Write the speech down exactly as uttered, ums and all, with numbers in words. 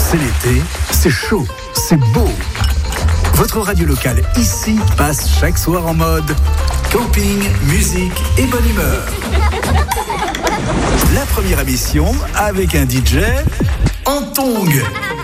C'est l'été, c'est chaud, c'est beau. Votre radio locale ici passe chaque soir en mode camping, musique et bonne humeur. La première émission avec un D J en tongs.